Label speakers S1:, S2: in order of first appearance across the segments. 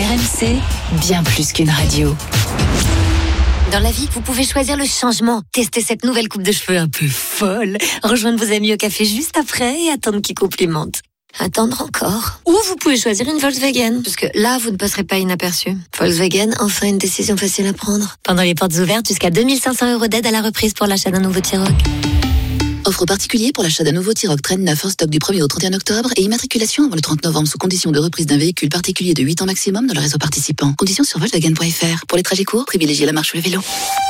S1: RMC, bien plus qu'une radio.
S2: Dans la vie, vous pouvez choisir le changement. Testez cette nouvelle coupe de cheveux un peu folle. Rejoindre vos amis au café juste après et attendre qu'ils complimentent. Attendre encore. Ou vous pouvez choisir une Volkswagen. Parce que là, vous ne passerez pas inaperçu. Volkswagen, enfin une décision facile à prendre. Pendant les portes ouvertes, jusqu'à 2500 € d'aide à la reprise pour l'achat d'un nouveau T-Roc.
S3: Offre particulière pour l'achat d'un nouveau T-Roc Traîne 9 en stock du 1er au 31 octobre et immatriculation avant le 30 novembre sous condition de reprise d'un véhicule particulier de 8 ans maximum dans le réseau participant. Conditions sur Volkswagen.fr. Pour les trajets courts, privilégiez la marche ou le vélo.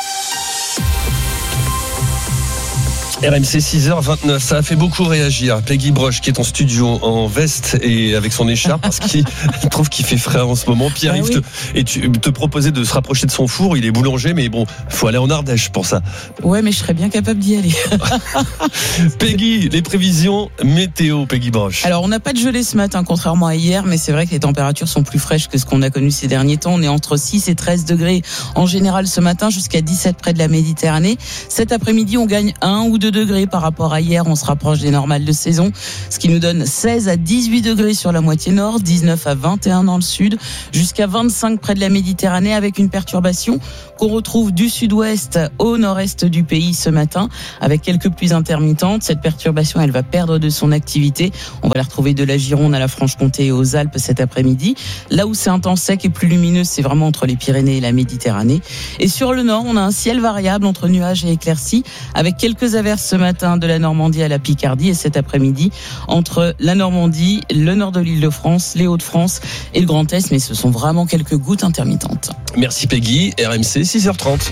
S4: RMC 6h29, ça a fait beaucoup réagir. Peggy Broche qui est en studio en veste et avec son écharpe parce qu'il trouve qu'il fait frais en ce moment. Pierre Yves te proposait de se rapprocher de son four. Il est boulanger, mais bon, il faut aller en Ardèche pour ça.
S5: Ouais, mais je serais bien capable d'y aller.
S4: Peggy, les prévisions météo, Peggy Broche.
S5: Alors, on n'a pas de gelée ce matin, contrairement à hier, mais c'est vrai que les températures sont plus fraîches que ce qu'on a connu ces derniers temps. On est entre 6 et 13 degrés en général ce matin, jusqu'à 17 près de la Méditerranée. Cet après-midi, on gagne 1 ou 2 degrés par rapport à hier, on se rapproche des normales de saison, ce qui nous donne 16 à 18 degrés sur la moitié nord, 19 à 21 dans le sud, jusqu'à 25 près de la Méditerranée, avec une perturbation qu'on retrouve du sud-ouest au nord-est du pays ce matin, avec quelques pluies intermittentes. Cette perturbation, elle va perdre de son activité. On va la retrouver de la Gironde à la Franche-Comté et aux Alpes cet après-midi. Là où c'est un temps sec et plus lumineux, c'est vraiment entre les Pyrénées et la Méditerranée. Et sur le nord, on a un ciel variable entre nuages et éclaircies, avec quelques averses ce matin de la Normandie à la Picardie, et cet après-midi entre la Normandie, le nord de l'Île-de-France, les Hauts-de-France et le Grand Est, mais ce sont vraiment quelques gouttes intermittentes.
S4: Merci Peggy, RMC 6h30.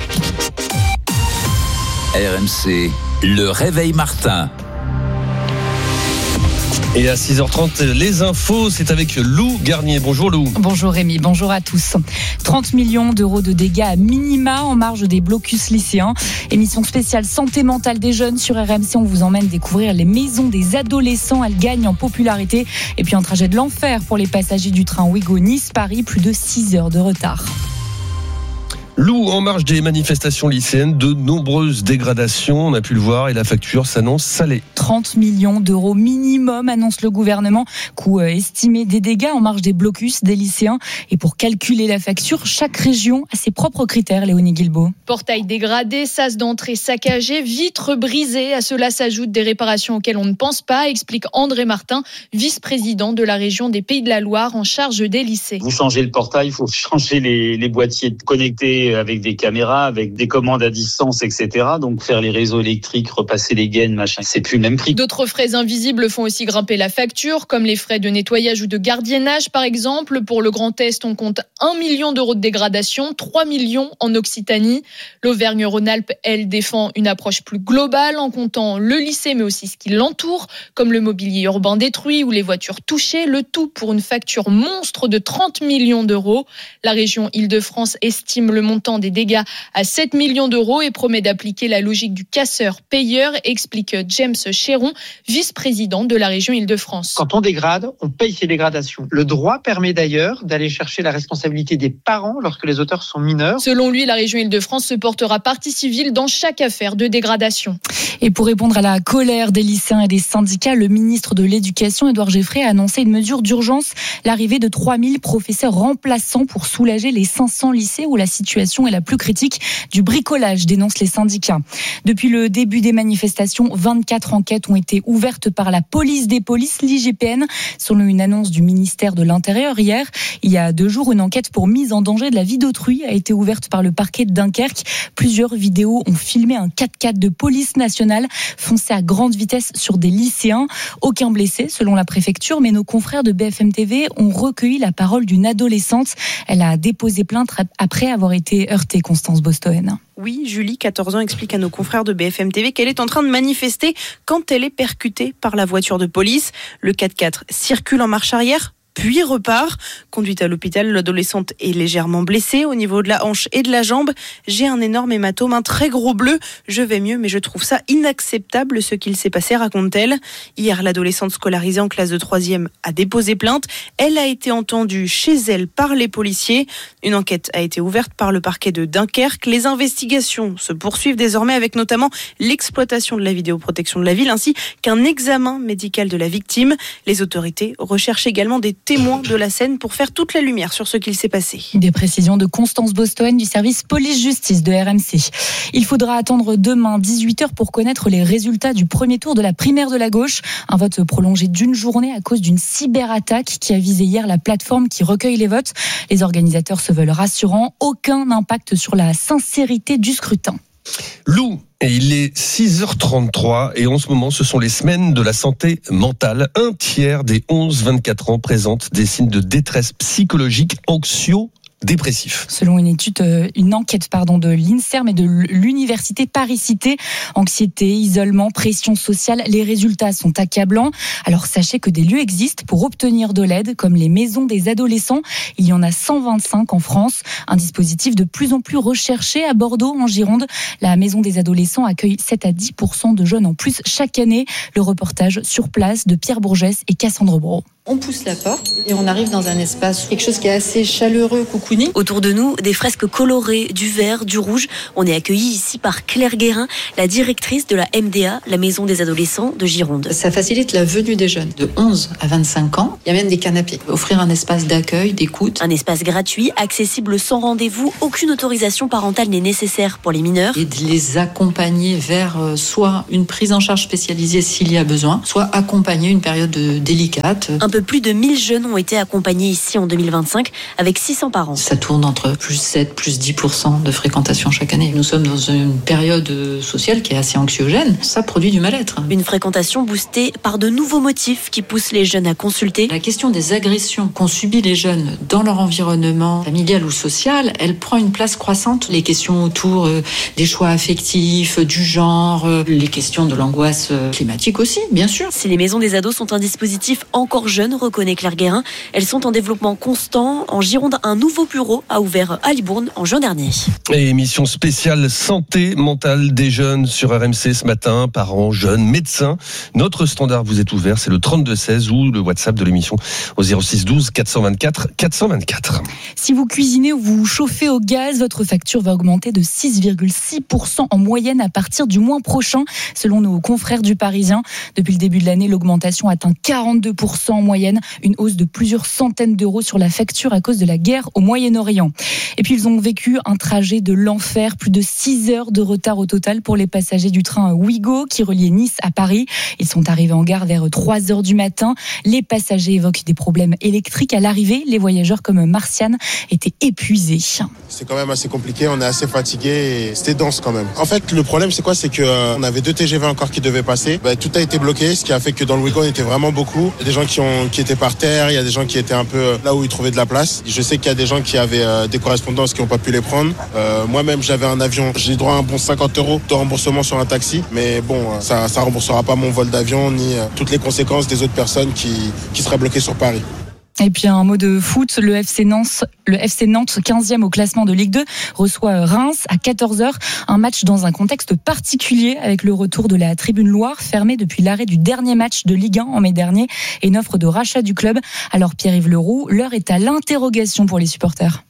S6: RMC, le réveil Martin.
S4: Et à 6h30, les infos, c'est avec Lou Garnier. Bonjour Lou.
S7: Bonjour Rémi, bonjour à tous. 30 millions d'euros de dégâts à minima en marge des blocus lycéens. Émission spéciale santé mentale des jeunes sur RMC. On vous emmène découvrir les maisons des adolescents. Elles gagnent en popularité. Et puis un trajet de l'enfer pour les passagers du train Ouigo Nice-Paris. Plus de 6 heures de retard.
S4: Lou, en marge des manifestations lycéennes, de nombreuses dégradations, on a pu le voir, et la facture s'annonce salée.
S7: 30 millions d'euros minimum, annonce le gouvernement. Coût estimé des dégâts en marge des blocus des lycéens. Et pour calculer la facture, chaque région a ses propres critères, Léonie Guilbault.
S8: Portail dégradé, sas d'entrée saccagé, vitres brisées. À cela s'ajoutent des réparations auxquelles on ne pense pas, explique André Martin, vice-président de la région des Pays de la Loire en charge des lycées.
S9: Vous changez le portail, il faut changer les boîtiers connectés avec des caméras, avec des commandes à distance, etc. Donc faire les réseaux électriques, repasser les gaines, machin, c'est plus le même prix.
S8: D'autres frais invisibles font aussi grimper la facture, comme les frais de nettoyage ou de gardiennage par exemple. Pour le Grand Est, on compte 1 million d'euros de dégradation, 3 millions en Occitanie. L'Auvergne-Rhône-Alpes, elle, défend une approche plus globale en comptant le lycée mais aussi ce qui l'entoure, comme le mobilier urbain détruit ou les voitures touchées, le tout pour une facture monstre de 30 millions d'euros. La région Île-de-France estime le montant des dégâts à 7 millions d'euros et promet d'appliquer la logique du casseur-payeur, explique James Chéron, vice-président de la région Île-de-France.
S10: Quand on dégrade, on paye ses dégradations. Le droit permet d'ailleurs d'aller chercher la responsabilité des parents lorsque les auteurs sont mineurs.
S8: Selon lui, la région Île-de-France se portera partie civile dans chaque affaire de dégradation.
S7: Et pour répondre à la colère des lycéens et des syndicats, le ministre de l'Éducation, Édouard Geoffrey, a annoncé une mesure d'urgence, l'arrivée de 3000 professeurs remplaçants pour soulager les 500 lycées où la situation est la plus critique du bricolage, dénoncent les syndicats. Depuis le début des manifestations, 24 enquêtes ont été ouvertes par la police des polices, l'IGPN, selon une annonce du ministère de l'Intérieur hier. Il y a 2 jours, une enquête pour mise en danger de la vie d'autrui a été ouverte par le parquet de Dunkerque. Plusieurs vidéos ont filmé un 4x4 de police nationale foncé à grande vitesse sur des lycéens. Aucun blessé, selon la préfecture, mais nos confrères de BFM TV ont recueilli la parole d'une adolescente. Elle a déposé plainte après avoir été heurtée, Constance Bostoen.
S11: Oui, Julie, 14 ans, explique à nos confrères de BFM TV qu'elle est en train de manifester quand elle est percutée par la voiture de police. Le 4x4 circule en marche arrière, puis repart. Conduite à l'hôpital, l'adolescente est légèrement blessée au niveau de la hanche et de la jambe. J'ai un énorme hématome, un très gros bleu. Je vais mieux, mais je trouve ça inacceptable ce qu'il s'est passé, raconte-t-elle. Hier, l'adolescente scolarisée en classe de 3e a déposé plainte. Elle a été entendue chez elle par les policiers. Une enquête a été ouverte par le parquet de Dunkerque. Les investigations se poursuivent désormais avec notamment l'exploitation de la vidéoprotection de la ville ainsi qu'un examen médical de la victime. Les autorités recherchent également des témoin de la scène pour faire toute la lumière sur ce qu'il s'est passé.
S7: Des précisions de Constance Bostoen du service police-justice de RMC. Il faudra attendre demain 18h pour connaître les résultats du premier tour de la primaire de la gauche. Un vote prolongé d'une journée à cause d'une cyberattaque qui a visé hier la plateforme qui recueille les votes. Les organisateurs se veulent rassurants. Aucun impact sur la sincérité du scrutin.
S4: Lou, et il est 6h33 et en ce moment ce sont les semaines de la santé mentale. Un tiers des 11-24 ans présentent des signes de détresse psychologique anxio-dépressif.
S7: Selon une enquête de l'INSERM et de l'Université Paris-Cité, anxiété, isolement, pression sociale, les résultats sont accablants. Alors sachez que des lieux existent pour obtenir de l'aide, comme les maisons des adolescents. Il y en a 125 en France, un dispositif de plus en plus recherché à Bordeaux, en Gironde. La maison des adolescents accueille 7 à 10% de jeunes en plus chaque année. Le reportage sur place de Pierre Bourgès et Cassandre Brault.
S12: On pousse la porte et on arrive dans un espace, quelque chose qui est assez chaleureux, cocooning.
S2: Autour de nous, des fresques colorées, du vert, du rouge. On est accueillis ici par Claire Guérin, la directrice de la MDA, la Maison des Adolescents de Gironde.
S12: Ça facilite la venue des jeunes de 11 à 25 ans. Il y a même des canapés. Offrir un espace d'accueil, d'écoute.
S2: Un espace gratuit, accessible sans rendez-vous. Aucune autorisation parentale n'est nécessaire pour les mineurs.
S12: Et de les accompagner vers soit une prise en charge spécialisée s'il y a besoin, soit accompagner une période délicate.
S2: Un peu plus de 1000 jeunes ont été accompagnés ici en 2025 avec 600 parents.
S12: Ça tourne entre plus 7, plus 10% de fréquentation chaque année. Nous sommes dans une période sociale qui est assez anxiogène. Ça produit du mal-être.
S2: Une fréquentation boostée par de nouveaux motifs qui poussent les jeunes à consulter.
S12: La question des agressions qu'ont subies les jeunes dans leur environnement familial ou social, elle prend une place croissante. Les questions autour des choix affectifs, du genre, les questions de l'angoisse climatique aussi, bien sûr.
S2: Si les maisons des ados sont un dispositif encore jeune, reconnaît Claire Guérin, elles sont en développement constant. En Gironde, un nouveau bureau a ouvert à Libourne en juin dernier.
S4: Et émission spéciale santé mentale des jeunes sur RMC ce matin, parents, jeunes, médecins. Notre standard vous est ouvert, c'est le 3216 ou le WhatsApp de l'émission au 06 12 424 424.
S7: Si vous cuisinez ou vous chauffez au gaz, votre facture va augmenter de 6,6% en moyenne à partir du mois prochain, selon nos confrères du Parisien. Depuis le début de l'année, l'augmentation atteint 42% en moyenne, une hausse de plusieurs centaines d'euros sur la facture à cause de la guerre au Moyen-Orient. Et puis ils ont vécu un trajet de l'enfer, plus de 6 heures de retard au total pour les passagers du train Ouigo qui reliait Nice à Paris. Ils sont arrivés en gare vers 3 heures du matin. Les passagers évoquent des problèmes électriques à l'arrivée. Les voyageurs comme Martiane étaient épuisés.
S13: C'est quand même assez compliqué, on est assez fatigué et c'était dense quand même. En fait, le problème c'est quoi? C'est qu'on avait 2 TGV encore qui devaient passer. Tout a été bloqué, ce qui a fait que dans le Ouigo on était vraiment beaucoup. Il y a des gens qui étaient par terre, il y a des gens qui étaient un peu là où ils trouvaient de la place. Je sais qu'il y a des gens qui avaient des correspondances qui n'ont pas pu les prendre. Moi-même j'avais un avion, j'ai droit à un bon 50 € de remboursement sur un taxi, mais bon, ça remboursera pas mon vol d'avion ni toutes les conséquences des autres personnes qui seraient bloquées sur Paris.
S7: Et puis un mot de foot, le FC Nantes 15e au classement de Ligue 2 reçoit Reims à 14h. Un match dans un contexte particulier avec le retour de la Tribune Loire fermée depuis l'arrêt du dernier match de Ligue 1 en mai dernier et une offre de rachat du club. Alors Pierre-Yves Leroux, l'heure est à l'interrogation pour les supporters.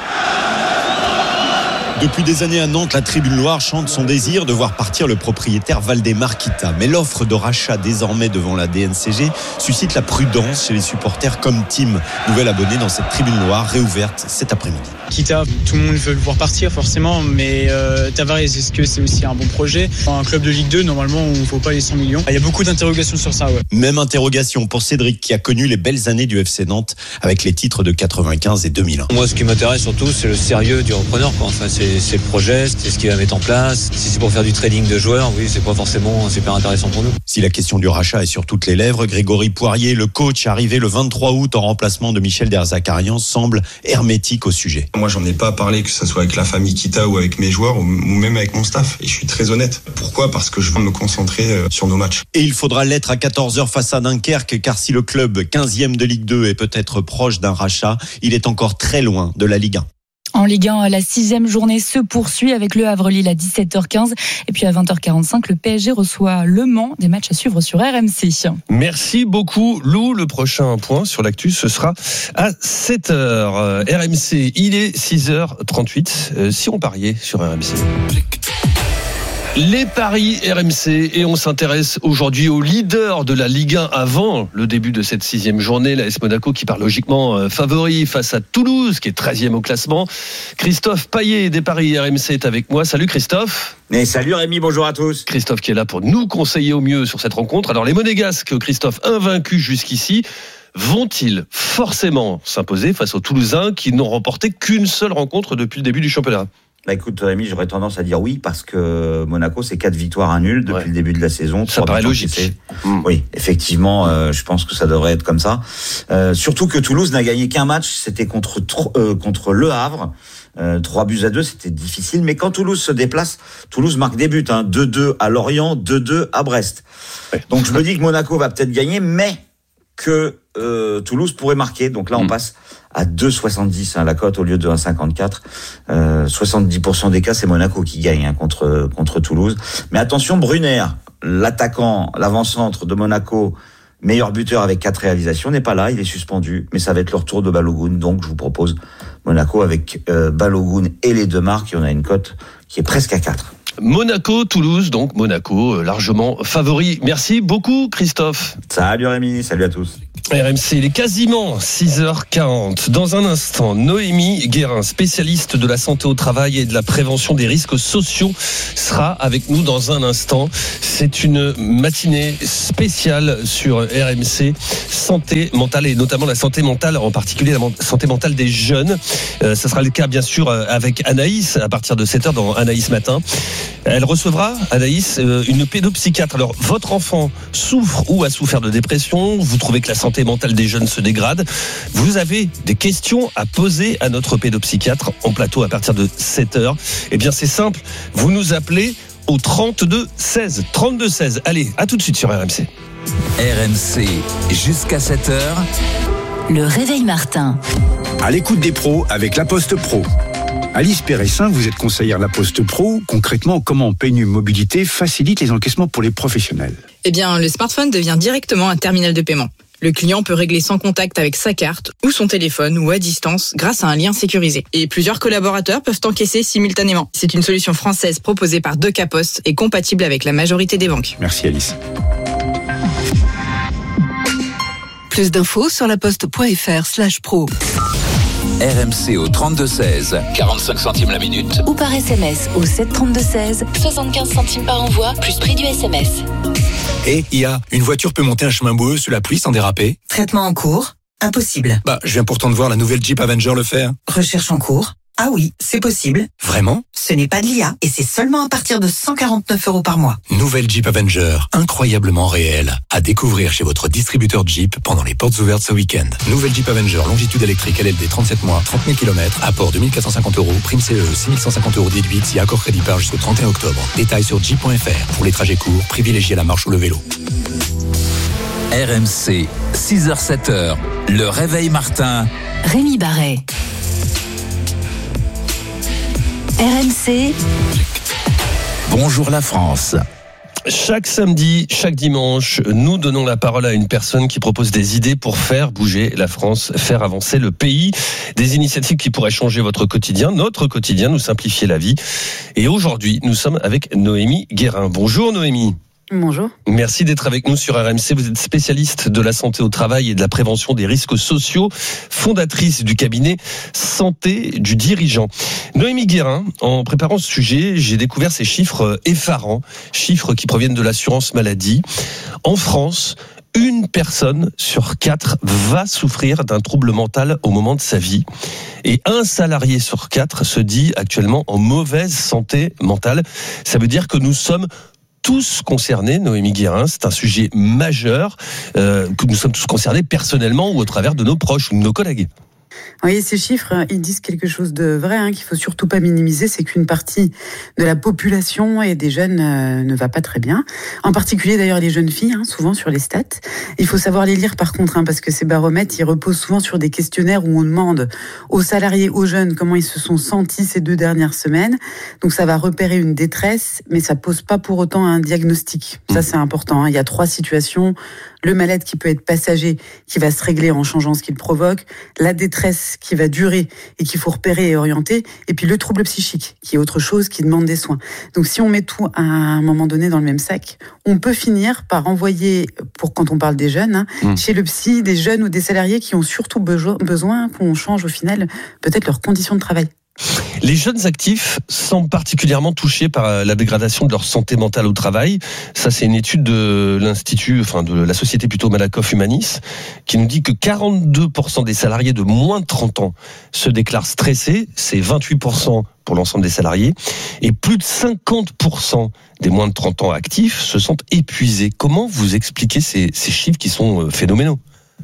S14: Depuis des années à Nantes, la Tribune Loire chante son désir de voir partir le propriétaire Valdemar Kita. Mais l'offre de rachat désormais devant la DNCG suscite la prudence chez les supporters comme Tim, nouvel abonné dans cette Tribune Loire réouverte cet après-midi.
S15: Kita, tout le monde veut le voir partir forcément, mais Tavares, est-ce que c'est aussi un bon projet? Un club de Ligue 2, normalement, on ne vaut pas les 100 millions. Il y a beaucoup d'interrogations sur ça, ouais.
S14: Même interrogation pour Cédric qui a connu les belles années du FC Nantes avec les titres de 95 et 2001.
S16: Moi, ce qui m'intéresse surtout, c'est le sérieux du repreneur, quoi. Enfin, c'est le projet, c'est ce qu'il va mettre en place. Si c'est pour faire du trading de joueurs, oui, c'est pas forcément super intéressant pour nous.
S14: Si la question du rachat est sur toutes les lèvres, Grégory Poirier, le coach arrivé le 23 août en remplacement de Michel Derzakarian, semble hermétique au sujet.
S17: Moi, j'en ai pas parlé, que ce soit avec la famille Kita ou avec mes joueurs ou même avec mon staff. Et je suis très honnête. Pourquoi? Parce que je veux me concentrer sur nos matchs.
S14: Et il faudra l'être à 14h face à Dunkerque, car si le club 15e de Ligue 2 est peut-être proche d'un rachat, il est encore très loin de la Ligue 1.
S7: En Ligue 1, la 6e journée se poursuit avec le Havre-Lille à 17h15. Et puis à 20h45, le PSG reçoit Le Mans. Des matchs à suivre sur RMC.
S4: Merci beaucoup, Lou. Le prochain point sur l'actu, ce sera à 7h. RMC, il est 6h38. Si on pariait sur RMC. Les paris RMC, et on s'intéresse aujourd'hui au leader de la Ligue 1 avant le début de cette 6e journée, l'AS Monaco qui part logiquement favori face à Toulouse qui est 13e au classement. Christophe Payet des paris RMC est avec moi. Salut Christophe.
S18: Mais salut Rémi, bonjour à tous.
S4: Christophe qui est là pour nous conseiller au mieux sur cette rencontre. Alors les Monégasques, Christophe, invaincus jusqu'ici, vont-ils forcément s'imposer face aux Toulousains qui n'ont remporté qu'une seule rencontre depuis le début du championnat ?
S18: Bah écoute Rémi, j'aurais tendance à dire oui parce que Monaco c'est 4 victoires, 1 nul depuis le début de la saison.
S4: Ça paraît logique.
S18: Oui, effectivement, je pense que ça devrait être comme ça. Surtout que Toulouse n'a gagné qu'un match, c'était contre Le Havre. 3-2, c'était difficile, mais quand Toulouse se déplace, Toulouse marque des buts, 2-2 à Lorient, 2-2 à Brest. Donc je me dis que Monaco va peut-être gagner, mais que Toulouse pourrait marquer. Donc là on passe à 2,70 la cote au lieu de 1,54. 70% des cas c'est Monaco qui gagne contre Toulouse. Mais attention, Brunner, l'attaquant, l'avant-centre de Monaco, meilleur buteur avec 4 réalisations, n'est pas là, il est suspendu, mais ça va être le retour de Balogun. Donc je vous propose Monaco avec Balogun et les deux marques, et on a une cote qui est presque à 4.
S4: Monaco, Toulouse, donc Monaco largement favori. Merci beaucoup Christophe.
S18: Salut Rémi, salut à tous.
S4: RMC, il est quasiment 6h40. Dans un instant, Noémie Guérin, spécialiste de la santé au travail et de la prévention des risques sociaux, sera avec nous dans un instant. C'est une matinée spéciale sur RMC, santé mentale et notamment la santé mentale, en particulier la santé mentale des jeunes. Ça sera le cas bien sûr avec Anaïs à partir de 7h dans Anaïs Matin. Elle recevra, Anaïs, une pédopsychiatre. Alors, votre enfant souffre ou a souffert de dépression, vous trouvez que la santé mentale des jeunes se dégrade, vous avez des questions à poser à notre pédopsychiatre en plateau à partir de 7h. Eh bien, c'est simple, vous nous appelez au 32 16. 32 16. Allez, à tout de suite sur RMC.
S6: RMC, jusqu'à 7h.
S1: Le réveil Martin.
S19: À l'écoute des pros avec La Poste Pro. Alice Péressin, vous êtes conseillère La Poste Pro. Concrètement, comment PNU Mobilité facilite les encaissements pour les professionnels ?
S20: Eh bien, le smartphone devient directement un terminal de paiement. Le client peut régler sans contact avec sa carte ou son téléphone ou à distance grâce à un lien sécurisé. Et plusieurs collaborateurs peuvent encaisser simultanément. C'est une solution française proposée par Deca Post et compatible avec la majorité des banques.
S19: Merci Alice.
S21: Plus d'infos sur laposte.fr/pro.
S6: RMC au 32-16, 45 centimes la minute.
S1: Ou par SMS au 732-16, 75 centimes par envoi, plus prix du SMS.
S22: Et IA, une voiture peut monter un chemin boueux sous la pluie sans déraper ?
S23: Traitement en cours ? Impossible.
S22: Je viens pourtant de voir la nouvelle Jeep Avenger le faire.
S23: Recherche en cours ? Ah oui, c'est possible.
S22: Vraiment ?
S23: Ce n'est pas de l'IA et c'est seulement à partir de 149 € par mois.
S22: Nouvelle Jeep Avenger, incroyablement réelle. À découvrir chez votre distributeur Jeep pendant les portes ouvertes ce week-end. Nouvelle Jeep Avenger, longitude électrique LLD 37 mois, 30 000 km, apport 2450 €, prime CE, 6150 € déduite si accord crédit par jusqu'au 31 octobre. Détails sur jeep.fr. Pour les trajets courts, privilégiez la marche ou le vélo.
S6: RMC, 6h-7h, le réveil Martin.
S1: Rémi Barret. RMC.
S6: Bonjour la France.
S4: Chaque samedi, chaque dimanche, nous donnons la parole à une personne qui propose des idées pour faire bouger la France, faire avancer le pays. Des initiatives qui pourraient changer votre quotidien, notre quotidien, nous simplifier la vie. Et aujourd'hui, nous sommes avec Noémie Guérin. Bonjour Noémie.
S24: Bonjour.
S4: Merci d'être avec nous sur RMC. Vous êtes spécialiste de la santé au travail et de la prévention des risques sociaux, fondatrice du cabinet Santé du Dirigeant. Noémie Guérin, en préparant ce sujet, j'ai découvert ces chiffres effarants, chiffres qui proviennent de l'assurance maladie. En France, 1 personne sur 4 va souffrir d'un trouble mental au moment de sa vie. Et 1 salarié sur 4 se dit actuellement en mauvaise santé mentale. Ça veut dire que nous sommes tous concernés, Noémie Guérin, c'est un sujet majeur, que nous sommes tous concernés personnellement ou au travers de nos proches ou de nos collègues.
S24: Oui, ces chiffres, ils disent quelque chose de vrai, qu'il faut surtout pas minimiser, c'est qu'une partie de la population et des jeunes ne va pas très bien. En particulier d'ailleurs les jeunes filles, souvent sur les stats. Il faut savoir les lire par contre, parce que ces baromètres, ils reposent souvent sur des questionnaires où on demande aux salariés, aux jeunes, comment ils se sont sentis ces 2 dernières semaines. Donc ça va repérer une détresse, mais ça pose pas pour autant un diagnostic. Ça c'est important. Il y a 3 situations. le mal-être qui peut être passager, qui va se régler en changeant ce qu'il provoque, la détresse qui va durer et qu'il faut repérer et orienter, et puis le trouble psychique, qui est autre chose, qui demande des soins. Donc si on met tout à un moment donné dans le même sac, on peut finir par envoyer, pour quand on parle des jeunes, chez le psy, des jeunes ou des salariés qui ont surtout besoin qu'on change au final peut-être leurs conditions de travail.
S4: Les jeunes actifs sont particulièrement touchés par la dégradation de leur santé mentale au travail. Ça, c'est une étude de de la société plutôt Malakoff Humanis, qui nous dit que 42% des salariés de moins de 30 ans se déclarent stressés. C'est 28% pour l'ensemble des salariés. Et plus de 50% des moins de 30 ans actifs se sentent épuisés. Comment vous expliquez ces chiffres qui sont phénoménaux ?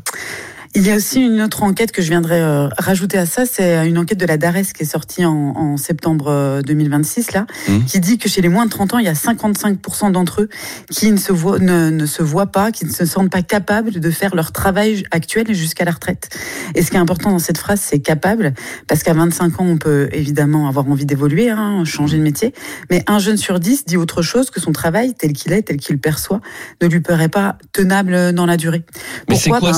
S24: Il y a aussi une autre enquête que je viendrai rajouter à ça, c'est une enquête de la DARES qui est sortie en septembre 2026 là, qui dit que chez les moins de 30 ans, il y a 55% d'entre eux qui ne se voient pas, qui ne se sentent pas capables de faire leur travail actuel jusqu'à la retraite. Et ce qui est important dans cette phrase, c'est capable, parce qu'à 25 ans, on peut évidemment avoir envie d'évoluer, changer de métier, mais un jeune sur 10 dit autre chose que son travail, tel qu'il est, tel qu'il le perçoit, ne lui paraît pas tenable dans la durée.
S4: Mais pourquoi,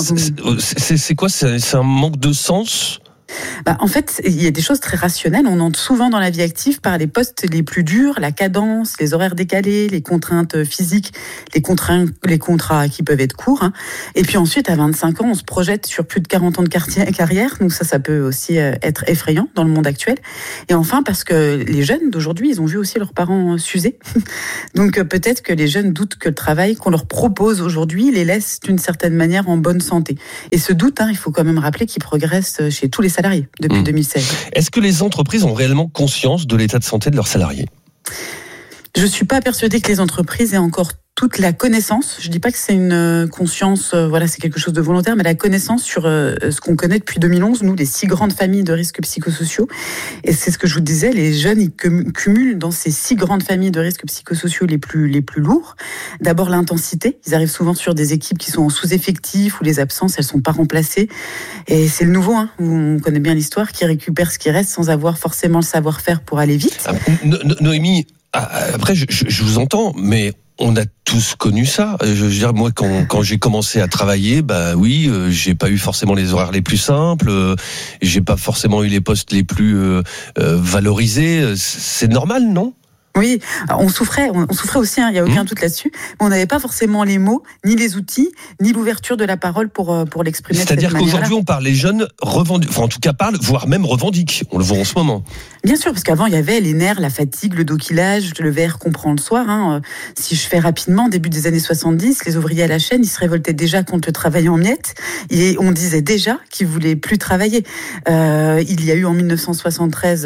S4: c'est quoi ? C'est un manque de sens ?
S24: En fait, il y a des choses très rationnelles. On entre souvent dans la vie active par les postes les plus durs, la cadence, les horaires décalés, les contraintes physiques, les contrats qui peuvent être courts. Et puis ensuite, à 25 ans, on se projette sur plus de 40 ans de carrière. Donc ça peut aussi être effrayant dans le monde actuel. Et enfin, parce que les jeunes d'aujourd'hui, ils ont vu aussi leurs parents s'user. Donc peut-être que les jeunes doutent que le travail qu'on leur propose aujourd'hui les laisse d'une certaine manière en bonne santé. Et ce doute, il faut quand même rappeler qu'il progresse chez tous les salariés depuis 2016.
S4: Est-ce que les entreprises ont réellement conscience de l'état de santé de leurs salariés ?
S24: Je ne suis pas persuadée que les entreprises aient encore toute la connaissance. Je ne dis pas que c'est une conscience, c'est quelque chose de volontaire, mais la connaissance sur ce qu'on connaît depuis 2011, nous, les 6 grandes familles de risques psychosociaux. Et c'est ce que je vous disais, les jeunes, ils cumulent dans ces 6 grandes familles de risques psychosociaux les plus lourds. D'abord, l'intensité. Ils arrivent souvent sur des équipes qui sont en sous-effectif, où les absences, elles ne sont pas remplacées. Et c'est le nouveau, on connaît bien l'histoire, qui récupère ce qui reste sans avoir forcément le savoir-faire pour aller vite.
S4: Noémie, après, je vous entends, mais on a tous connu ça. Je veux dire, moi, quand j'ai commencé à travailler, j'ai pas eu forcément les horaires les plus simples, j'ai pas forcément eu les postes les plus valorisés. C'est normal, non ?
S24: Oui, on souffrait aussi, il n'y a aucun doute là-dessus, mais on n'avait pas forcément les mots, ni les outils, ni l'ouverture de la parole pour l'exprimer.
S4: C'est-à-dire qu'aujourd'hui, on parle, les jeunes revendiquent, en tout cas parlent, voire même revendiquent. On le voit en ce moment.
S24: Bien sûr, parce qu'avant, il y avait les nerfs, la fatigue, le dos qui lâche, le verre qu'on prend le soir. Si je fais rapidement, début des années 70, les ouvriers à la chaîne, ils se révoltaient déjà contre le travail en miettes, et on disait déjà qu'ils voulaient plus travailler. Il y a eu en 1973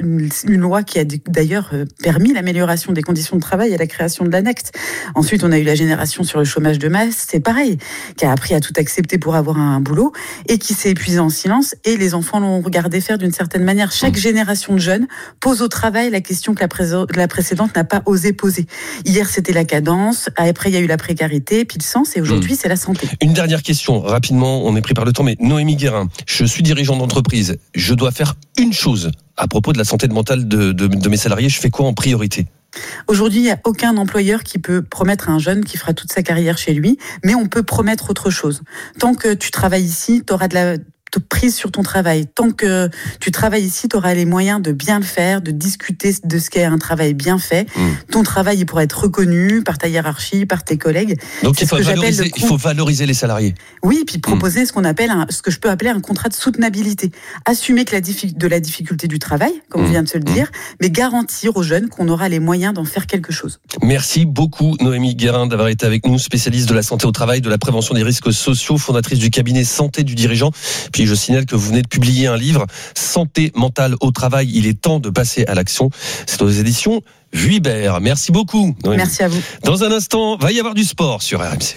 S24: une loi qui a d'ailleurs permis l'amélioration des conditions de travail et la création de l'ANACT. Ensuite, on a eu la génération sur le chômage de masse, c'est pareil, qui a appris à tout accepter pour avoir un boulot et qui s'est épuisé en silence, et les enfants l'ont regardé faire d'une certaine manière. Chaque génération de jeunes pose au travail la question que la précédente n'a pas osé poser. Hier, c'était la cadence, après il y a eu la précarité, puis le sens, et aujourd'hui, c'est la santé.
S4: Une dernière question, rapidement, on est pris par le temps, mais Noémie Guérin, je suis dirigeant d'entreprise, je dois faire une chose à propos de la santé mentale de mes salariés, je fais quoi en priorité ?
S24: Aujourd'hui, il n'y a aucun employeur qui peut promettre à un jeune qui fera toute sa carrière chez lui, mais on peut promettre autre chose. Tant que tu travailles ici, tu auras de la prise sur ton travail. Tant que tu travailles ici, tu auras les moyens de bien le faire, de discuter de ce qu'est un travail bien fait. Ton travail, il pourra être reconnu par ta hiérarchie, par tes collègues.
S4: Donc il faut valoriser les salariés.
S24: Oui, puis proposer ce que je peux appeler un contrat de soutenabilité. Assumer de la difficulté du travail, comme on vient de se le dire, mais garantir aux jeunes qu'on aura les moyens d'en faire quelque chose.
S4: Merci beaucoup Noémie Guérin d'avoir été avec nous, spécialiste de la santé au travail, de la prévention des risques sociaux, fondatrice du cabinet Santé du Dirigeant. Puis je signale que vous venez de publier un livre, Santé mentale au travail, il est temps de passer à l'action. C'est aux éditions Vuibert. Merci beaucoup.
S24: Merci à vous.
S4: Dans un instant, va y avoir du sport sur RMC.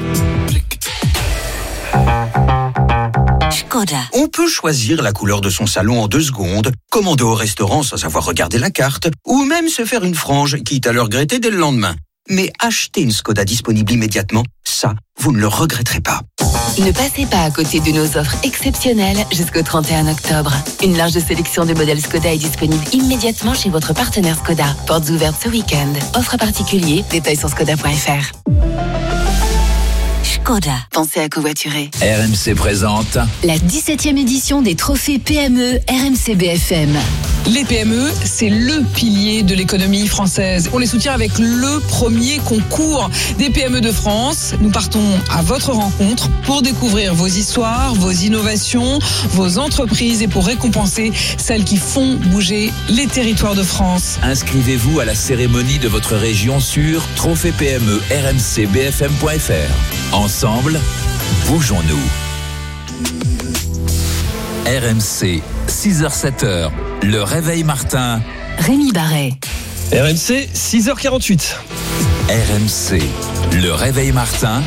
S3: Skoda. On peut choisir la couleur de son salon en 2 secondes, commander au restaurant sans savoir regarder la carte, ou même se faire une frange, quitte à le regretter dès le lendemain. Mais acheter une Skoda disponible immédiatement, ça, vous ne le regretterez pas.
S1: Ne passez pas à côté de nos offres exceptionnelles jusqu'au 31 octobre. Une large sélection de modèles Skoda est disponible immédiatement chez votre partenaire Skoda. Portes ouvertes ce week-end. Offre particulier, détails sur skoda.fr.
S2: Skoda.
S1: Pensez à covoiturer.
S6: RMC présente
S2: La 17e édition des trophées PME RMC BFM.
S5: Les PME, c'est le pilier de l'économie française. On les soutient avec le premier concours des PME de France. Nous partons à votre rencontre pour découvrir vos histoires, vos innovations, vos entreprises et pour récompenser celles qui font bouger les territoires de France.
S6: Inscrivez-vous à la cérémonie de votre région sur trophée-PME-RMC-BFM.fr. Ensemble, bougeons-nous. RMC, 6h-7h, le réveil Martin.
S2: Rémi Barret.
S4: RMC, 6h48.
S6: RMC, le réveil Martin.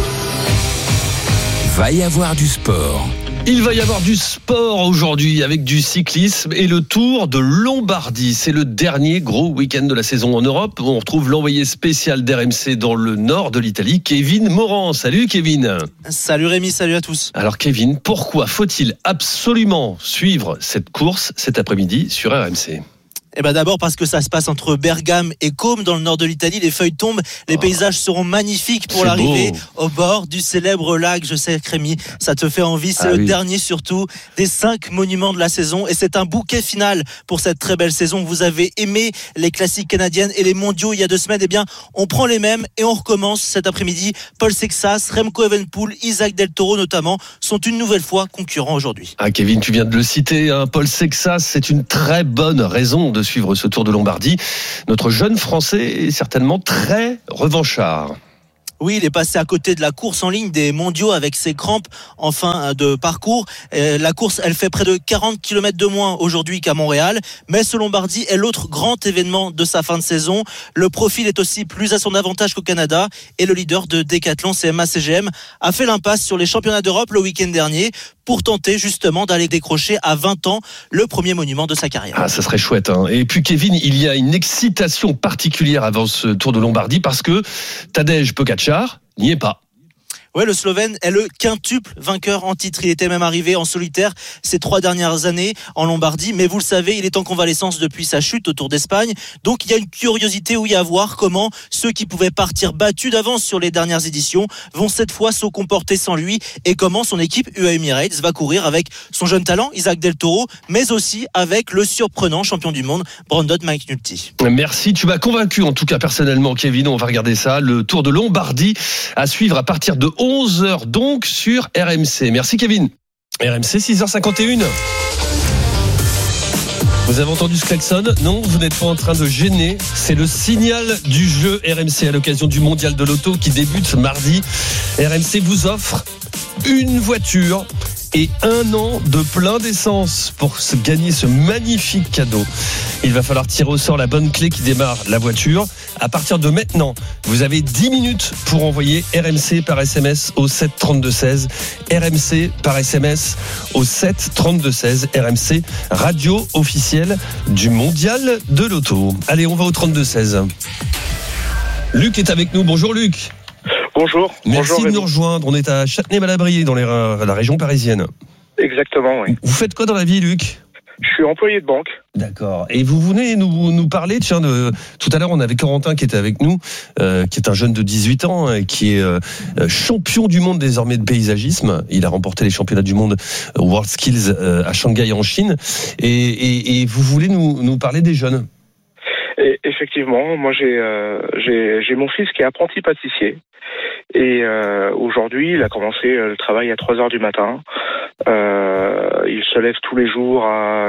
S6: Va y avoir du sport.
S4: Il va y avoir du sport aujourd'hui avec du cyclisme et le Tour de Lombardie. C'est le dernier gros week-end de la saison en Europe. On retrouve l'envoyé spécial d'RMC dans le nord de l'Italie, Kevin Morand. Salut Kevin.
S8: Salut Rémi, salut à tous.
S4: Alors Kevin, pourquoi faut-il absolument suivre cette course cet après-midi sur RMC ?
S8: Eh ben d'abord parce que ça se passe entre Bergame et Côme dans le nord de l'Italie. Les feuilles tombent, les paysages seront magnifiques pour l'arrivée au bord du célèbre lac. Je sais Rémi, ça te fait envie. C'est le dernier surtout des 5 monuments de la saison et c'est un bouquet final pour cette très belle saison. Vous avez aimé les classiques canadiennes et les mondiaux il y a 2 semaines. Eh bien, on prend les mêmes et on recommence cet après-midi. Paul Sexas, Remco Evenepoel, Isaac Del Toro notamment sont une nouvelle fois concurrents aujourd'hui.
S4: Ah Kevin, tu viens de le citer, hein, Paul Sexas, c'est une très bonne raison de suivre ce Tour de Lombardie. Notre jeune Français est certainement très revanchard.
S8: Oui, il est passé à côté de la course en ligne des mondiaux avec ses crampes en fin de parcours. La course, elle fait près de 40 km de moins aujourd'hui qu'à Montréal. Mais ce Lombardie est l'autre grand événement de sa fin de saison. Le profil est aussi plus à son avantage qu'au Canada. Et le leader de Decathlon, CMA-CGM, a fait l'impasse sur les championnats d'Europe le week-end dernier pour tenter justement d'aller décrocher à 20 ans le premier monument de sa carrière.
S4: Ah, ça serait chouette, hein. Et puis Kevin, il y a une excitation particulière avant ce Tour de Lombardie parce que Tadej Pogačar n'y est pas.
S8: Ouais, le Slovène est le quintuple vainqueur en titre. Il était même arrivé en solitaire ces 3 dernières années en Lombardie. Mais vous le savez, il est en convalescence depuis sa chute au Tour d'Espagne. Donc il y a une curiosité où il y a à voir comment ceux qui pouvaient partir battus d'avance sur les dernières éditions vont cette fois se comporter sans lui et comment son équipe UAE Emirates va courir avec son jeune talent Isaac Del Toro, mais aussi avec le surprenant champion du monde Brandon McNulty.
S4: Merci, tu m'as convaincu en tout cas personnellement Kevin. On va regarder ça, le Tour de Lombardie à suivre à partir de 11h donc sur RMC. Merci Kevin. RMC 6h51. Vous avez entendu ce klaxon ? Non, vous n'êtes pas en train de gêner. C'est le signal du jeu RMC à l'occasion du mondial de l'auto qui débute mardi. RMC vous offre une voiture et 1 an de plein d'essence pour se gagner ce magnifique cadeau. Il va falloir tirer au sort la bonne clé qui démarre la voiture. À partir de maintenant, vous avez 10 minutes pour envoyer RMC par SMS au 7 32 16. RMC par SMS au 7 32 16. RMC, radio officielle du mondial de l'auto. Allez, on va au 32 16. Luc est avec nous. Bonjour Luc.
S9: Bonjour.
S4: Merci de nous rejoindre. On est à Châtenay-Malabry, dans la région parisienne.
S9: Exactement, oui.
S4: Vous faites quoi dans la vie, Luc ?
S9: Je suis employé de banque.
S4: D'accord. Et vous venez nous parler, tiens, tout à l'heure, on avait Corentin qui était avec nous, qui est un jeune de 18 ans, et qui est champion du monde désormais de paysagisme. Il a remporté les championnats du monde World Skills à Shanghai en Chine. Et vous voulez nous parler des jeunes ?
S9: Et effectivement, moi j'ai mon fils qui est apprenti pâtissier. Et aujourd'hui, il a commencé le travail à 3h du matin. Il se lève tous les jours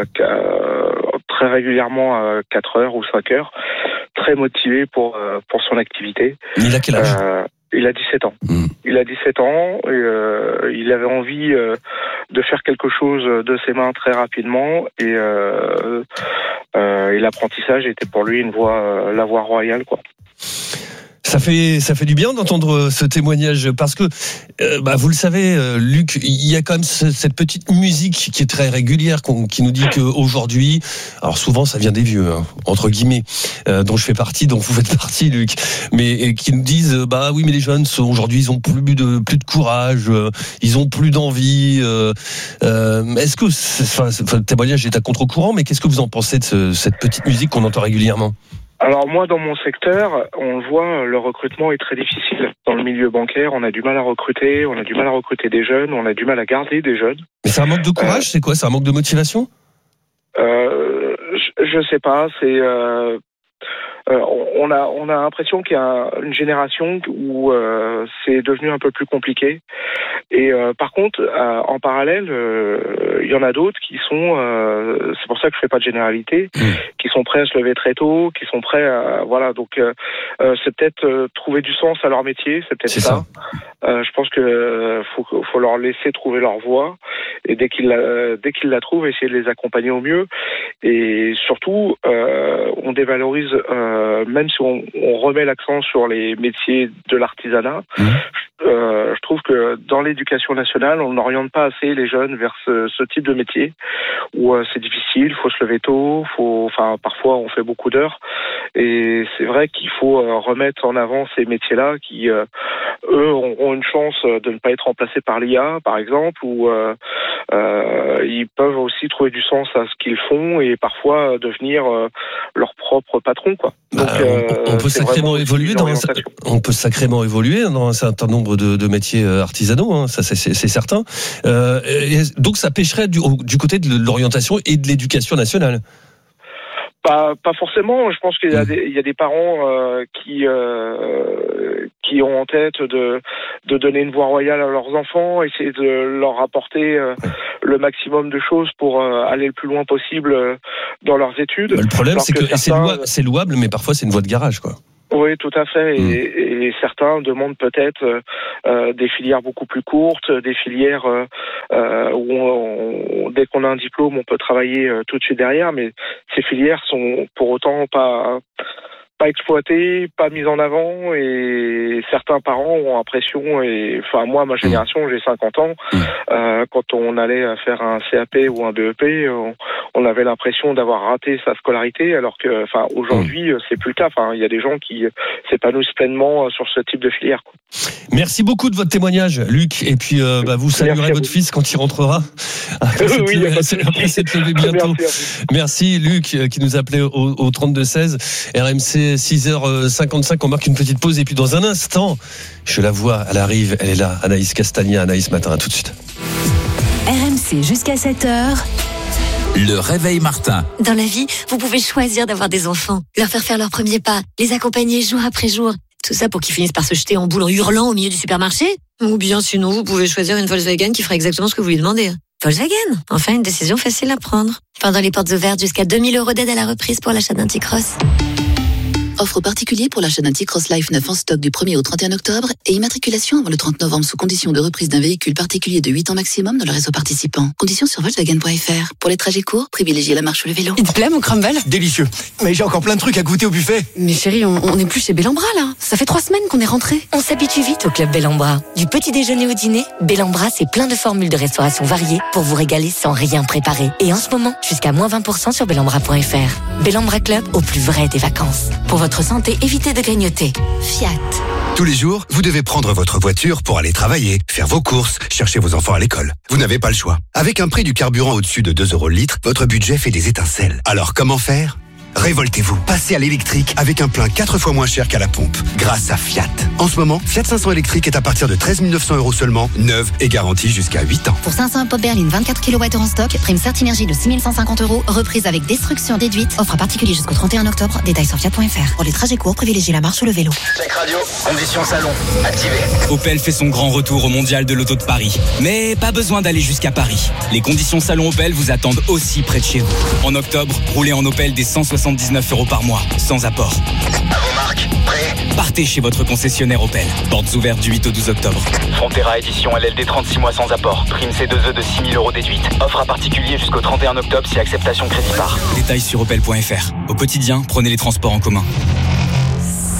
S9: très régulièrement à 4h ou 5h, très motivé pour son activité.
S4: Il a quel âge ?
S9: Il a 17 ans. Il a 17 ans et il avait envie de faire quelque chose de ses mains très rapidement et l'apprentissage était pour lui la voie royale, quoi.
S4: Ça fait du bien d'entendre ce témoignage parce que, vous le savez, Luc, il y a quand même cette petite musique qui est très régulière, qui nous dit qu'aujourd'hui, alors souvent ça vient des vieux, hein, entre guillemets, dont je fais partie, dont vous faites partie, Luc, mais qui nous disent, oui, mais les jeunes aujourd'hui, ils ont plus de courage, ils ont plus d'envie. Est-ce que, le témoignage est à contre-courant, mais qu'est-ce que vous en pensez de cette petite musique qu'on entend régulièrement ?
S9: Alors moi, dans mon secteur, on le voit, le recrutement est très difficile. Dans le milieu bancaire, on a du mal à recruter, des jeunes, on a du mal à garder des jeunes.
S4: Mais c'est un manque de courage, c'est quoi? C'est un manque de motivation?
S9: Je sais pas, c'est... on a l'impression qu'il y a une génération où c'est devenu un peu plus compliqué. Et par contre, en parallèle, il y en a d'autres qui sont, c'est pour ça que je fais pas de généralité, qui sont prêts à se lever très tôt, qui sont prêts à, voilà. Donc c'est peut-être trouver du sens à leur métier, c'est peut-être ça. Je pense que faut leur laisser trouver leur voie, et dès qu'ils la trouvent, essayer de les accompagner au mieux. Et surtout, on dévalorise, même si on remet l'accent sur les métiers de l'artisanat. Je trouve que dans l'éducation nationale, on n'oriente pas assez les jeunes vers ce type de métier où c'est difficile, il faut se lever tôt, parfois on fait beaucoup d'heures. Et c'est vrai qu'il faut remettre en avant ces métiers-là qui, eux, ont une chance de ne pas être remplacés par l'IA, par exemple, ou ils peuvent aussi trouver du sens à ce qu'ils font et parfois devenir leur propre patron, quoi. Donc,
S4: on peut sacrément évoluer dans un certain nombre de métiers artisanaux, hein, ça c'est certain. Donc ça pêcherait du côté de l'orientation et de l'éducation nationale.
S9: Pas forcément. Je pense qu'il y a des parents qui ont en tête de donner une voie royale à leurs enfants, essayer de leur apporter le maximum de choses pour aller le plus loin possible dans leurs études.
S4: Le problème, c'est que c'est louable, mais parfois c'est une voie de garage, quoi.
S9: Oui, tout à fait. Et certains demandent peut-être des filières beaucoup plus courtes, des filières où dès qu'on a un diplôme, on peut travailler tout de suite derrière. Mais ces filières sont pour autant pas exploitées, pas mises en avant, et certains parents ont l'impression, et enfin moi, ma génération, j'ai 50 ans, quand on allait faire un CAP ou un BEP, on avait l'impression d'avoir raté sa scolarité, alors que aujourd'hui, c'est plus le cas. Il y a des gens qui s'épanouissent pleinement sur ce type de filière, quoi.
S4: Merci beaucoup de votre témoignage, Luc, et puis vous saluerez votre fils quand il rentrera après s'être levé bientôt. Merci Luc qui nous appelait au 32-16 RMC 6h55. On marque une petite pause et puis dans un instant, je la vois, elle arrive, elle est là, Anaïs Castagna. Anaïs Matin, à tout de suite.
S10: RMC jusqu'à 7h.
S6: Le réveil Martin.
S2: Dans la vie, vous pouvez choisir d'avoir des enfants, leur faire leurs premiers pas, les accompagner jour après jour. Tout ça pour qu'ils finissent par se jeter en boule en hurlant au milieu du supermarché. Ou bien sinon, vous pouvez choisir une Volkswagen qui fera exactement ce que vous lui demandez. Volkswagen, enfin une décision facile à prendre. Pendant les portes ouvertes, jusqu'à 2000 € d'aide à la reprise pour l'achat d'un T-Cross.
S1: Offre particulier pour l'achat d'un T-Cross Life 9 en stock du 1er au 31 octobre et immatriculation avant le 30 novembre sous condition de reprise d'un véhicule particulier de 8 ans maximum dans le réseau participant. Conditions sur Volkswagen.fr. Pour les trajets courts, privilégiez la marche ou le vélo.
S11: Il te plaît mon crumble? Délicieux. Mais j'ai encore plein de trucs à goûter au buffet.
S10: Mais chérie, on n'est plus chez Bellambra là. Ça fait 3 semaines qu'on est rentrés.
S2: On s'habitue vite au club Bellambra. Du petit déjeuner au dîner, Bellambra c'est plein de formules de restauration variées pour vous régaler sans rien préparer. Et en ce moment, jusqu'à moins 20% sur bellambra.fr. Bellambra Club, au plus vrai des vacances. Pour votre santé, évitez de grignoter. Fiat.
S12: Tous les jours, vous devez prendre votre voiture pour aller travailler, faire vos courses, chercher vos enfants à l'école. Vous n'avez pas le choix. Avec un prix du carburant au-dessus de 2 € le litre, votre budget fait des étincelles. Alors comment faire ? Révoltez-vous, passez à l'électrique avec un plein 4 fois moins cher qu'à la pompe, grâce à Fiat. En ce moment, Fiat 500 électrique est à partir de 13 900 € seulement, neuve et garantie jusqu'à 8 ans.
S2: Pour 500 pop berline 24 kWh en stock, prime Certinergie de 6 150 €, reprise avec destruction déduite, offre particulier jusqu'au 31 octobre, détails sur Fiat.fr. Pour les trajets courts, privilégiez la marche ou le vélo.
S13: Check radio, conditions salon, activé.
S25: Opel fait son grand retour au Mondial de l'Auto de Paris. Mais pas besoin d'aller jusqu'à Paris. Les conditions salon Opel vous attendent aussi près de chez vous. En octobre, roulez en Opel des 179 € par mois, sans apport.
S13: À vos marques, prêt ?
S25: Partez chez votre concessionnaire Opel. Portes ouvertes du 8 au 12 octobre.
S13: Frontera édition LLD 36 mois sans apport. Prime C2E de 6 000 € déduite. Offre à particulier jusqu'au 31 octobre si acceptation crédit par.
S25: Détails sur opel.fr. Au quotidien, prenez les transports en commun.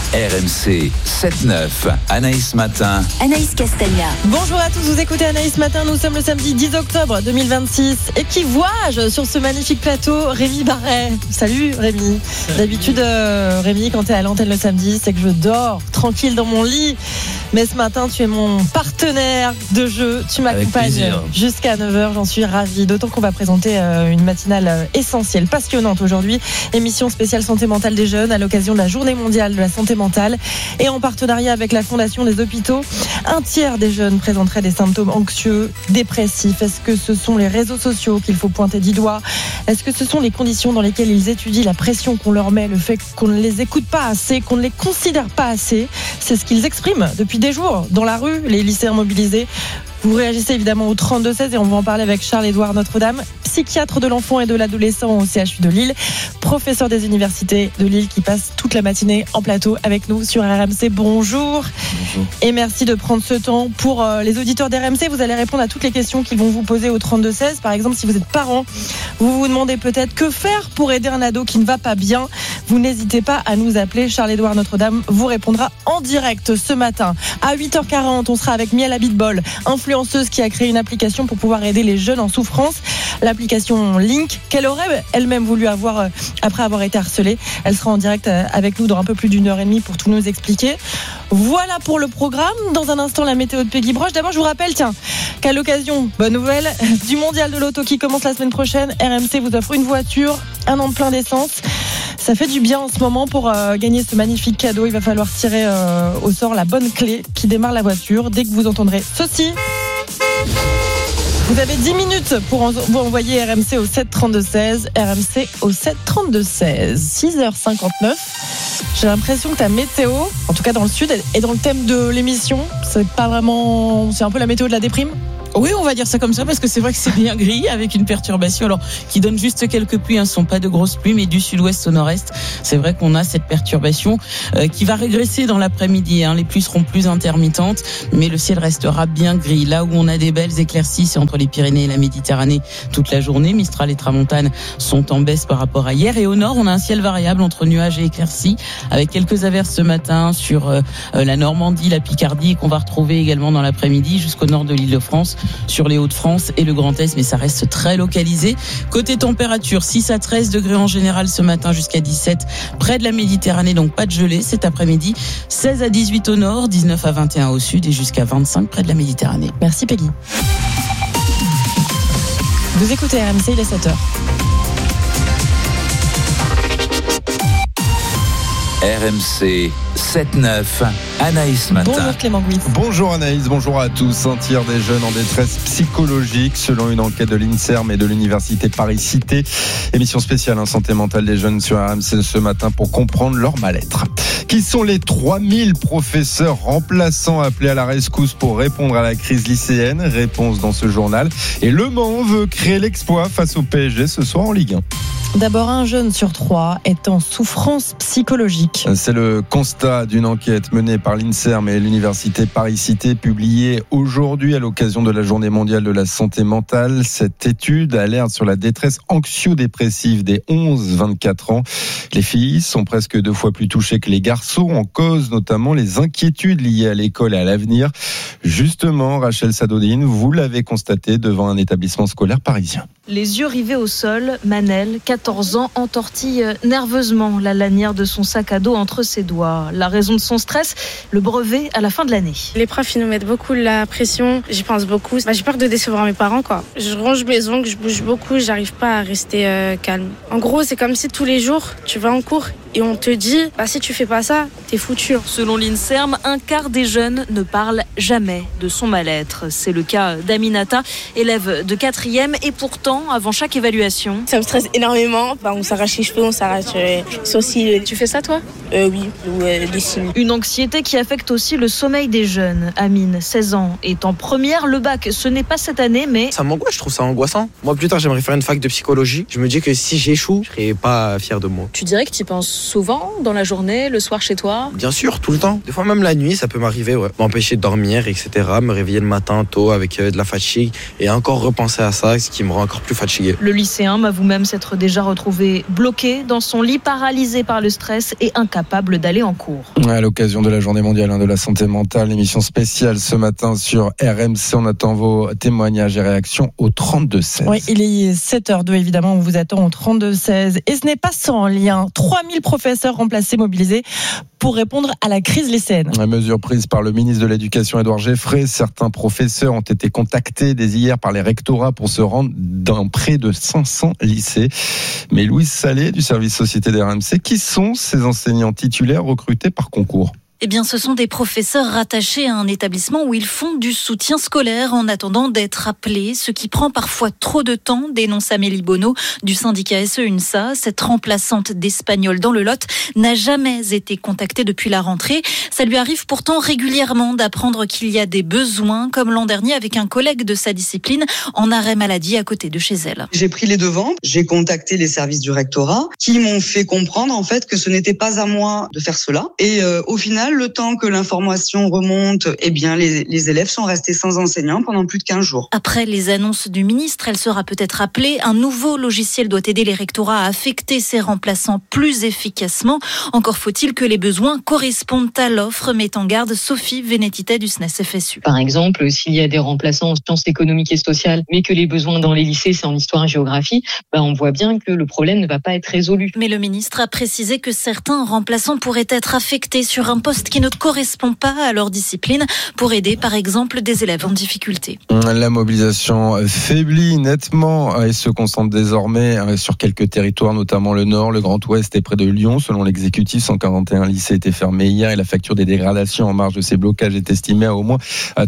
S6: RMC 7-9, Anaïs Matin.
S2: Anaïs Castagna.
S7: Bonjour à tous, vous écoutez Anaïs Matin, nous sommes le samedi 10 octobre 2026. Et qui vois-je sur ce magnifique plateau? Rémi Barret. Salut Rémi. D'habitude, Rémi, quand tu es à l'antenne le samedi, c'est que je dors tranquille dans mon lit. Mais ce matin, tu es mon partenaire de jeu. Tu m'accompagnes jusqu'à 9h, j'en suis ravie. D'autant qu'on va présenter une matinale essentielle, passionnante aujourd'hui. Émission spéciale santé mentale des jeunes à l'occasion de la journée mondiale de la santé mentale. Et en partenariat avec la Fondation des hôpitaux, un tiers des jeunes présenteraient des symptômes anxieux, dépressifs. Est-ce que ce sont les réseaux sociaux qu'il faut pointer du doigt? Est-ce que ce sont les conditions dans lesquelles ils étudient, la pression qu'on leur met, le fait qu'on ne les écoute pas assez, qu'on ne les considère pas assez? C'est ce qu'ils expriment depuis des jours dans la rue, les lycéens mobilisés. Vous réagissez évidemment au 32-16 et on va en parler avec Charles-Édouard Notre-Dame, psychiatre de l'enfant et de l'adolescent au CHU de Lille, professeur des universités de Lille qui passe toute la matinée en plateau avec nous sur RMC. Bonjour. Et merci de prendre ce temps pour les auditeurs d'RMC. Vous allez répondre à toutes les questions qu'ils vont vous poser au 32-16. Par exemple, si vous êtes parent, vous vous demandez peut-être que faire pour aider un ado qui ne va pas bien. Vous n'hésitez pas à nous appeler. Charles-Édouard Notre-Dame vous répondra en direct ce matin. À 8h40, on sera avec Miel Abitbol, influenceuse qui a créé une application pour pouvoir aider les jeunes en souffrance. L'application Link, qu'elle aurait elle-même voulu avoir après avoir été harcelée. Elle sera en direct avec nous dans un peu plus d'1h30 pour tout nous expliquer. Voilà pour le programme. Dans un instant, la météo de Peggy Broche. D'abord, je vous rappelle, qu'à l'occasion, bonne nouvelle, du mondial de l'auto qui commence la semaine prochaine, RMC vous offre une voiture, un an de plein d'essence. Ça fait du bien en ce moment pour gagner ce magnifique cadeau. Il va falloir tirer au sort la bonne clé qui démarre la voiture dès que vous entendrez ceci. Vous avez 10 minutes pour vous envoyer RMC au 732-16. RMC au 732-16. 6h59. J'ai l'impression que ta météo, en tout cas dans le sud, est dans le thème de l'émission. C'est pas vraiment. C'est un peu la météo de la déprime.
S14: Oui, on va dire ça comme ça parce que c'est vrai que c'est bien gris avec une perturbation qui donne juste quelques pluies, ce ne sont pas de grosses pluies mais du sud-ouest au nord-est. C'est vrai qu'on a cette perturbation qui va régresser dans l'après-midi. Les pluies seront plus intermittentes mais le ciel restera bien gris. Là où on a des belles éclaircies, c'est entre les Pyrénées et la Méditerranée toute la journée. Mistral et Tramontane sont en baisse par rapport à hier et au nord on a un ciel variable entre nuages et éclaircies avec quelques averses ce matin sur la Normandie, la Picardie qu'on va retrouver également dans l'après-midi jusqu'au nord de l'Île-de-France, sur les Hauts-de-France et le Grand Est, mais ça reste très localisé. Côté température, 6 à 13 degrés en général ce matin jusqu'à 17 près de la Méditerranée, donc pas de gelée cet après-midi. 16 à 18 au nord, 19 à 21 au sud et jusqu'à 25 près de la Méditerranée.
S7: Merci Peggy. Vous écoutez RMC, il est 7h.
S6: RMC 7-9, Anaïs Matin.
S7: Bonjour Clément Guy.
S15: Bonjour Anaïs, bonjour à tous. Un tiers des jeunes en détresse psychologique selon une enquête de l'INSERM et de l'université Paris-Cité. Émission spéciale santé mentale des jeunes sur RMC ce matin pour comprendre leur mal-être. Qui sont les 3000 professeurs remplaçants appelés à la rescousse pour répondre à la crise lycéenne? Réponse dans ce journal. Et Le Mans veut créer l'exploit face au PSG ce soir en Ligue 1.
S7: D'abord, un jeune sur 3 est en souffrance psychologique.
S15: C'est le constat d'une enquête menée par l'INSERM et l'université Paris-Cité, publiée aujourd'hui à l'occasion de la journée mondiale de la santé mentale. Cette étude alerte sur la détresse anxio-dépressive des 11-24 ans. Les filles sont presque 2 fois plus touchées que les garçons, en cause notamment les inquiétudes liées à l'école et à l'avenir. Justement, Rachel Sadodine, vous l'avez constaté devant un établissement scolaire parisien.
S16: Les yeux rivés au sol, Manel, 14 ans, entortille nerveusement la lanière de son sac à dos entre ses doigts. La raison de son stress, le brevet à la fin de l'année.
S17: Les profs, ils nous mettent beaucoup la pression. J'y pense beaucoup. J'ai peur de décevoir mes parents, quoi. Je ronge mes ongles, je bouge beaucoup, j'arrive pas à rester calme. En gros, c'est comme si tous les jours, tu vas en cours et on te dit, si tu fais pas ça, t'es foutu.
S16: Selon l'INSERM, un quart des jeunes ne parlent jamais de son mal-être. C'est le cas d'Aminata, élève de 4e, et pourtant, avant chaque évaluation...
S17: Ça me stresse énormément. On s'arrache les cheveux, on s'arrache les sourcils.
S16: Tu fais ça, toi ?
S17: Oui, des signes.
S16: Une anxiété qui affecte aussi le sommeil des jeunes. Amine, 16 ans, est en première. Le bac, ce n'est pas cette année, mais...
S26: Ça m'angoisse, je trouve ça angoissant. Moi, plus tard, j'aimerais faire une fac de psychologie. Je me dis que si j'échoue, je serais pas fier de moi.
S16: Tu dirais que tu y penses souvent dans la journée, le soir chez toi ?
S26: Bien sûr, tout le temps. Des fois, même la nuit, ça peut m'arriver, m'empêcher de dormir, etc. Me réveiller le matin tôt avec de la fatigue et encore repenser à ça, ce qui me rend encore plus fatigué.
S16: Le lycéen m'avoue même s'être déjà déjà retrouvé bloqué dans son lit, paralysé par le stress et incapable d'aller en cours.
S15: À l'occasion de la journée mondiale de la santé mentale, émission spéciale ce matin sur RMC. On attend vos témoignages et réactions au 32-16.
S7: Oui, il est 7h02, évidemment, on vous attend au 32-16. Et ce n'est pas sans lien. 3000 professeurs remplacés, mobilisés pour répondre à la crise lycéenne.
S15: La mesure prise par le ministre de l'Éducation, Édouard Geffray. Certains professeurs ont été contactés dès hier par les rectorats pour se rendre dans près de 500 lycées. Mais Louise Salé, du service société d'RMC, qui sont ces enseignants titulaires recrutés par concours ?
S18: Eh bien, ce sont des professeurs rattachés à un établissement où ils font du soutien scolaire en attendant d'être appelés, ce qui prend parfois trop de temps, dénonce Amélie Bonneau du syndicat SE-UNSA. Cette remplaçante d'Espagnol dans le Lot n'a jamais été contactée depuis la rentrée. Ça lui arrive pourtant régulièrement d'apprendre qu'il y a des besoins, comme l'an dernier avec un collègue de sa discipline en arrêt maladie à côté de chez elle.
S19: J'ai pris les devants, j'ai contacté les services du rectorat qui m'ont fait comprendre en fait que ce n'était pas à moi de faire cela. Et au final, le temps que l'information remonte, eh bien, les élèves sont restés sans enseignants pendant plus de 15 jours.
S18: Après les annonces du ministre, elle sera peut-être appelée. Un nouveau logiciel doit aider les rectorats à affecter ces remplaçants plus efficacement. Encore faut-il que les besoins correspondent à l'offre, met en garde Sophie Vénétité du SNES FSU.
S20: Par exemple, s'il y a des remplaçants en sciences économiques et sociales, mais que les besoins dans les lycées, c'est en histoire et géographie, on voit bien que le problème ne va pas être résolu.
S18: Mais le ministre a précisé que certains remplaçants pourraient être affectés sur un poste qui ne correspond pas à leur discipline pour aider par exemple des élèves en difficulté.
S15: La mobilisation faiblit nettement et se concentre désormais sur quelques territoires, notamment le Nord, le Grand Ouest et près de Lyon. Selon l'exécutif, 141 lycées étaient fermés hier et la facture des dégradations en marge de ces blocages est estimée à au moins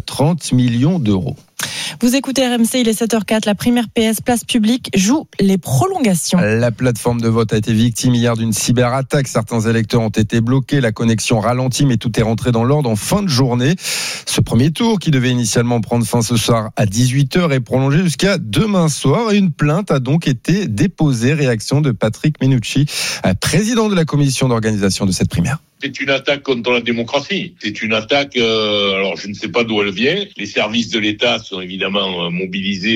S15: 30 millions d'euros.
S7: Vous écoutez RMC, il est 7h04. La primaire PS Place Publique joue les prolongations.
S15: La plateforme de vote a été victime hier d'une cyberattaque. Certains électeurs ont été bloqués, la connexion ralentie, mais tout est rentré dans l'ordre en fin de journée. Ce premier tour, qui devait initialement prendre fin ce soir à 18h, est prolongé jusqu'à demain soir. Et une plainte a donc été déposée. Réaction de Patrick Menucci, président de la commission d'organisation de cette primaire.
S21: C'est une attaque contre la démocratie. C'est une attaque, alors je ne sais pas d'où elle vient. Les services de l'État sont évidemment mobilisés